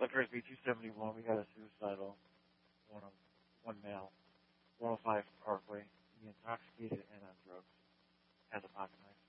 Curtis B 271. We got a suicidal one male, 105 Parkway. He intoxicated and on drugs. Has a pocket knife.